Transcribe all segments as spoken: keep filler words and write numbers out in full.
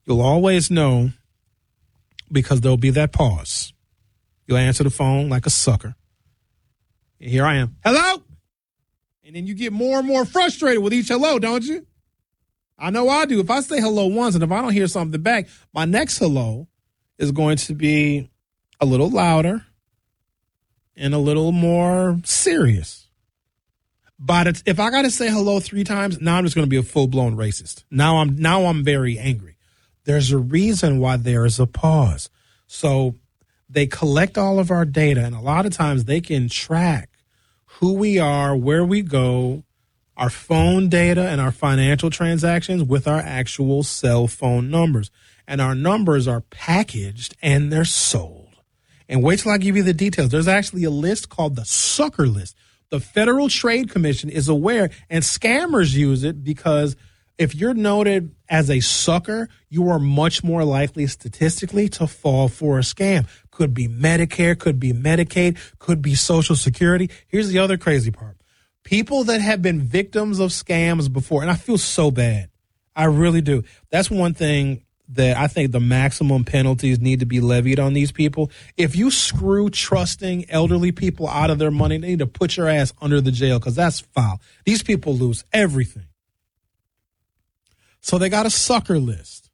You'll always know because there'll be that pause. You'll answer the phone like a sucker. And here I am. Hello? And then you get more and more frustrated with each hello, don't you? I know I do. If I say hello once and if I don't hear something back, my next hello is going to be a little louder and a little more serious. But it's, if I got to say hello three times, now I'm just going to be a full-blown racist. Now I'm now I'm very angry. There's a reason why there is a pause. So they collect all of our data, and a lot of times they can track who we are, where we go, our phone data, and our financial transactions with our actual cell phone numbers. And our numbers are packaged and they're sold. And wait till I give you the details. There's actually a list called the sucker list. The Federal Trade Commission is aware, and scammers use it because if you're noted as a sucker, you are much more likely statistically to fall for a scam. Could be Medicare, could be Medicaid, could be Social Security. Here's the other crazy part. People that have been victims of scams before, and I feel so bad. I really do. That's one thing that I think the maximum penalties need to be levied on these people. If you screw trusting elderly people out of their money, they need to put your ass under the jail because that's foul. These people lose everything. So they got a sucker list.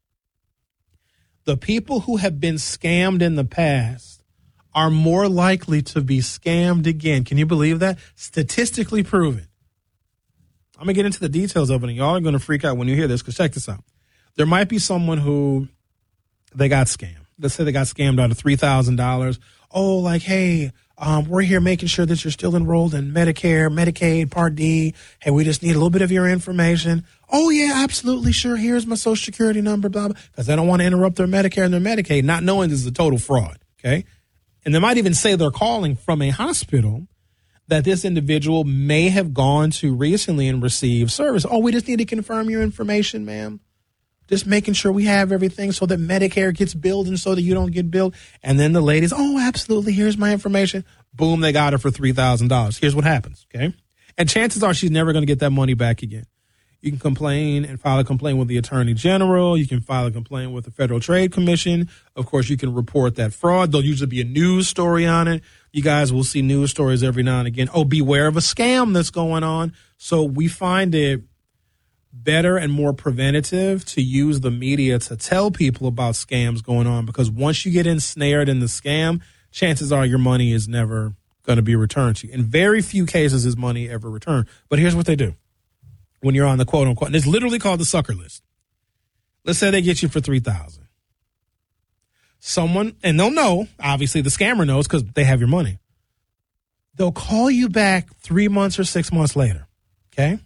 The people who have been scammed in the past are more likely to be scammed again. Can you believe that? Statistically proven. I'm going to get into the details of it, and y'all are going to freak out when you hear this because check this out. There might be someone who they got scammed. Let's say they got scammed out of three thousand dollars. Oh, like, hey, um, we're here making sure that you're still enrolled in Medicare, Medicaid, Part D. Hey, we just need a little bit of your information. Oh, yeah, absolutely. Sure. Here's my Social Security number, blah, blah, because they don't want to interrupt their Medicare and their Medicaid, not knowing this is a total fraud. Okay. And they might even say they're calling from a hospital that this individual may have gone to recently and received service. Oh, we just need to confirm your information, ma'am. Just making sure we have everything so that Medicare gets billed and so that you don't get billed. And then the ladies, oh, absolutely, here's my information. Boom, they got her for three thousand dollars. Here's what happens, okay? And chances are she's never going to get that money back again. You can complain and file a complaint with the Attorney General. You can file a complaint with the Federal Trade Commission. Of course, you can report that fraud. There'll usually be a news story on it. You guys will see news stories every now and again. Oh, beware of a scam that's going on. So we find it better and more preventative to use the media to tell people about scams going on, because once you get ensnared in the scam, chances are your money is never going to be returned to you. In very few cases is money ever returned. But here's what they do when you're on the quote unquote, and it's literally called the sucker list. Let's say they get you for three thousand dollars. Someone, and they'll know, obviously the scammer knows because they have your money. They'll call you back three months or six months later, okay?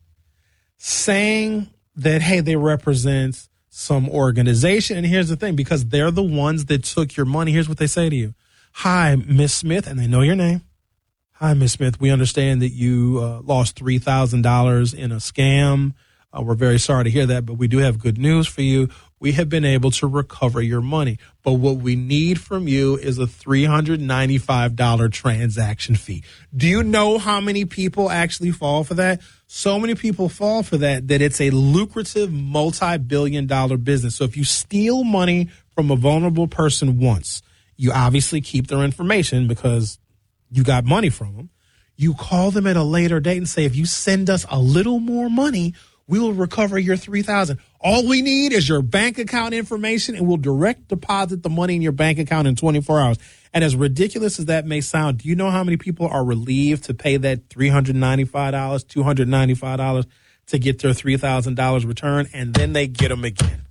Saying that, hey, they represent some organization. And here's the thing, because they're the ones that took your money. Here's what they say to you. Hi, Miss Smith, and they know your name. Hi, Miss Smith. We understand that you uh, lost three thousand dollars in a scam. Uh, we're very sorry to hear that, but we do have good news for you. We have been able to recover your money. But what we need from you is a three hundred ninety-five dollars transaction fee. Do you know how many people actually fall for that? So many people fall for that that it's a lucrative multi-billion dollar business. So if you steal money from a vulnerable person once, you obviously keep their information because you got money from them. You call them at a later date and say, if you send us a little more money, we will recover your three thousand dollars. All we need is your bank account information, and we'll direct deposit the money in your bank account in twenty-four hours. And as ridiculous as that may sound, do you know how many people are relieved to pay that three hundred ninety-five dollars, two hundred ninety-five dollars to get their three thousand dollars returned, and then they get them again?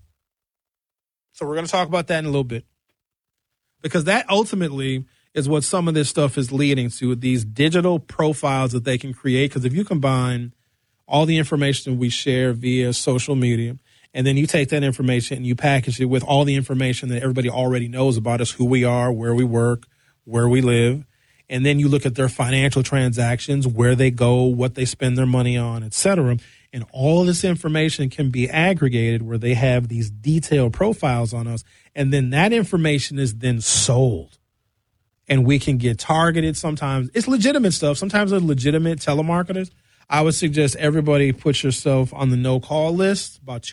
So we're going to talk about that in a little bit, because that ultimately is what some of this stuff is leading to, these digital profiles that they can create. Because if you combine all the information we share via social media, and then you take that information and you package it with all the information that everybody already knows about us, who we are, where we work, where we live, and then you look at their financial transactions, where they go, what they spend their money on, et cetera, and all of this information can be aggregated where they have these detailed profiles on us, and then that information is then sold. And we can get targeted sometimes. It's legitimate stuff. Sometimes they're legitimate telemarketers. I would suggest everybody put yourself on the no-call list. About